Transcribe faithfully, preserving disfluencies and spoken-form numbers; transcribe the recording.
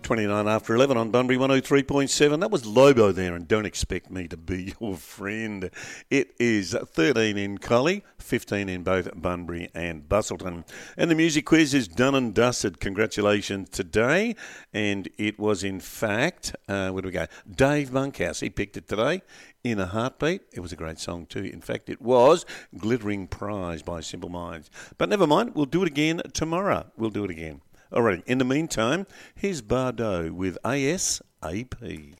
twenty-nine after eleven on Bunbury one oh three point seven. That was Lobo there, and Don't Expect Me to Be Your Friend. It is thirteen in Collie, fifteen in both Bunbury and Bustleton. And the music quiz is done and dusted. Congratulations today. And it was, in fact, uh, where do we go? Dave Monkhouse. He picked it today. In a Heartbeat. It was a great song too. In fact, it was Glittering Prize by Simple Minds. But never mind, we'll do it again tomorrow. We'll do it again. All right, in the meantime, here's Bardot with A S A P.